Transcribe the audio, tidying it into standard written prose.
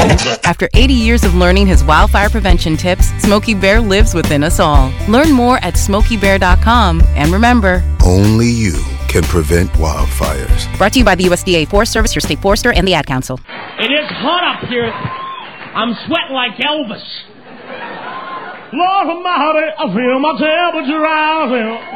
After 80 years of learning his wildfire prevention tips, Smokey Bear lives within us all. Learn more at SmokeyBear.com. And remember, only you can prevent wildfires. Brought to you by the USDA Forest Service, your state forester, and the Ad Council. It is hot up here. I'm sweating like Elvis. Lord Almighty, I feel my temperature rising.